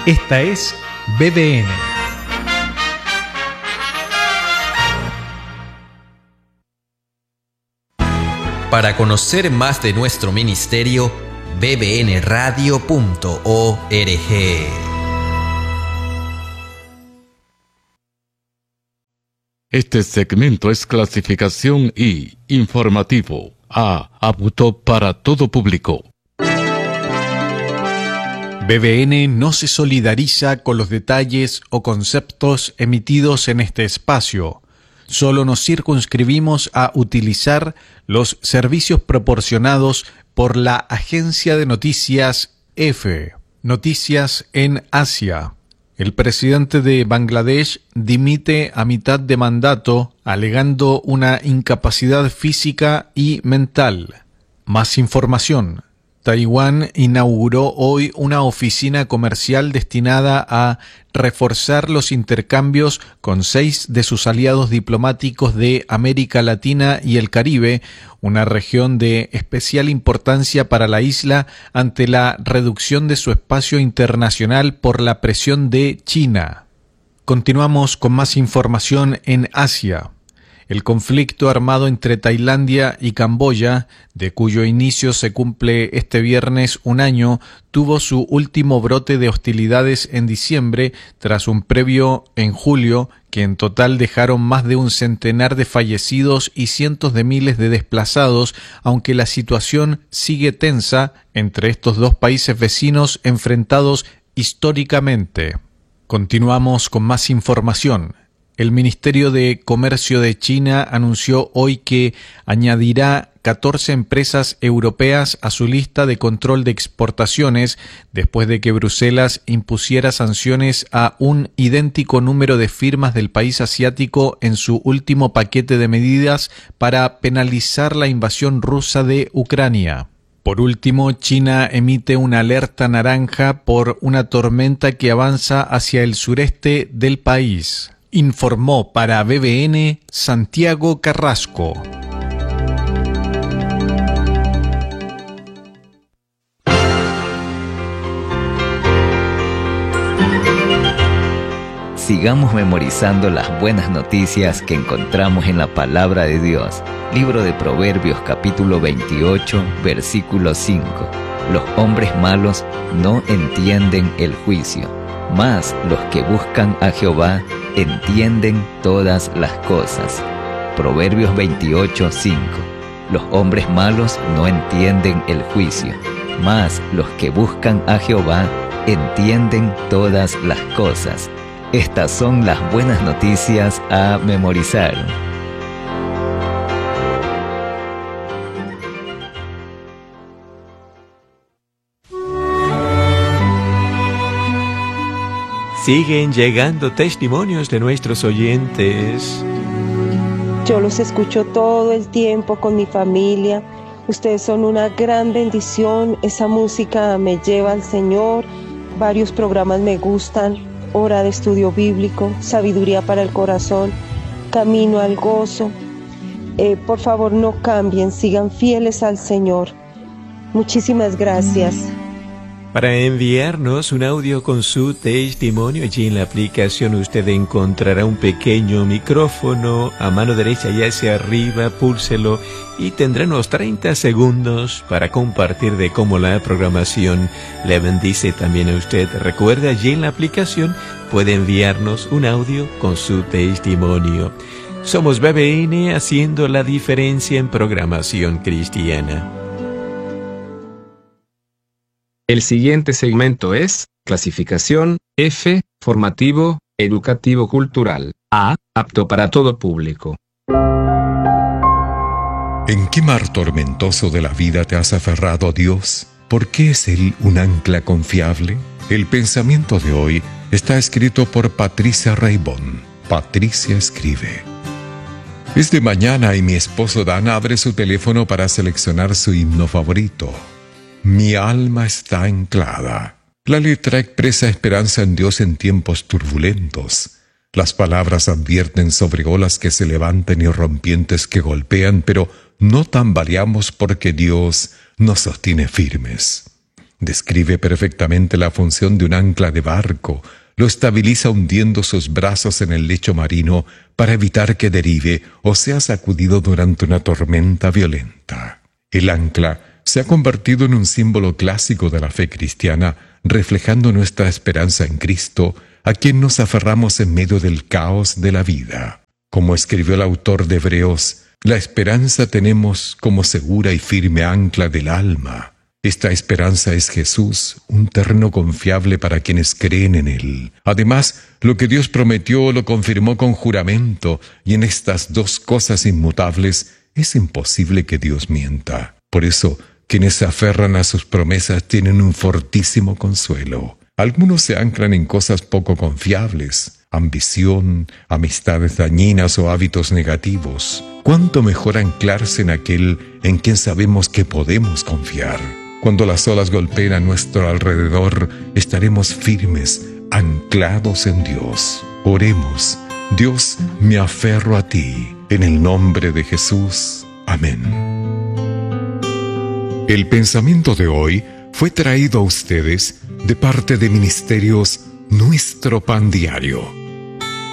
Esta es BBN. Para conocer más de nuestro ministerio, bbnradio.org. Este segmento es clasificación I, informativo, A, apto para todo público. BBN no se solidariza con los detalles o conceptos emitidos en este espacio. Solo nos circunscribimos a utilizar los servicios proporcionados por la agencia de noticias EFE. Noticias en Asia. El presidente de Bangladesh dimite a mitad de mandato, alegando una incapacidad física y mental. Más información. Taiwán inauguró hoy una oficina comercial destinada a reforzar los intercambios con 6 de sus aliados diplomáticos de América Latina y el Caribe, una región de especial importancia para la isla ante la reducción de su espacio internacional por la presión de China. Continuamos con más información en Asia. El conflicto armado entre Tailandia y Camboya, de cuyo inicio se cumple este viernes un año, tuvo su último brote de hostilidades en diciembre, tras un previo en julio, que en total dejaron más de un centenar de fallecidos y cientos de miles de desplazados, aunque la situación sigue tensa entre estos dos países vecinos enfrentados históricamente. Continuamos con más información. El Ministerio de Comercio de China anunció hoy que añadirá 14 empresas europeas a su lista de control de exportaciones después de que Bruselas impusiera sanciones a un idéntico número de firmas del país asiático en su último paquete de medidas para penalizar la invasión rusa de Ucrania. Por último, China emite una alerta naranja por una tormenta que avanza hacia el sureste del país. Informó para BBN Santiago Carrasco. Sigamos memorizando las buenas noticias que encontramos en la palabra de Dios. Libro de Proverbios capítulo 28, versículo 5. Los hombres malos no entienden el juicio, mas los que buscan a Jehová entienden todas las cosas. Proverbios 28, 5. Los hombres malos no entienden el juicio, mas los que buscan a Jehová entienden todas las cosas. Estas son las buenas noticias a memorizar. Siguen llegando testimonios de nuestros oyentes. Yo los escucho todo el tiempo con mi familia. Ustedes son una gran bendición. Esa música me lleva al Señor. Varios programas me gustan. Hora de estudio bíblico, sabiduría para el corazón, camino al gozo. Por favor, no cambien, sigan fieles al Señor. Muchísimas gracias. Para enviarnos un audio con su testimonio, allí en la aplicación usted encontrará un pequeño micrófono a mano derecha y hacia arriba, púlselo y tendrá unos 30 segundos para compartir de cómo la programación le bendice también a usted. Recuerde, allí en la aplicación puede enviarnos un audio con su testimonio. Somos BBN, haciendo la diferencia en programación cristiana. El siguiente segmento es clasificación F, formativo, educativo cultural. A, apto para todo público. ¿En qué mar tormentoso de la vida te has aferrado a Dios? ¿Por qué es Él un ancla confiable? El pensamiento de hoy está escrito por Patricia Raybon. Patricia escribe: es de mañana y mi esposo Dan abre su teléfono para seleccionar su himno favorito. Mi alma está anclada. La letra expresa esperanza en Dios en tiempos turbulentos. Las palabras advierten sobre olas que se levantan y rompientes que golpean, pero no tambaleamos porque Dios nos sostiene firmes. Describe perfectamente la función de un ancla de barco. Lo estabiliza hundiendo sus brazos en el lecho marino para evitar que derive o sea sacudido durante una tormenta violenta. El ancla se ha convertido en un símbolo clásico de la fe cristiana, reflejando nuestra esperanza en Cristo, a quien nos aferramos en medio del caos de la vida. Como escribió el autor de Hebreos, la esperanza tenemos como segura y firme ancla del alma. Esta esperanza es Jesús, un terreno confiable para quienes creen en Él. Además, lo que Dios prometió lo confirmó con juramento, y en estas dos cosas inmutables es imposible que Dios mienta. Por eso, quienes se aferran a sus promesas tienen un fortísimo consuelo. Algunos se anclan en cosas poco confiables, ambición, amistades dañinas o hábitos negativos. ¿Cuánto mejor anclarse en aquel en quien sabemos que podemos confiar? Cuando las olas golpeen a nuestro alrededor, estaremos firmes, anclados en Dios. Oremos. Dios, me aferro a ti. En el nombre de Jesús. Amén. El pensamiento de hoy fue traído a ustedes de parte de Ministerios Nuestro Pan Diario.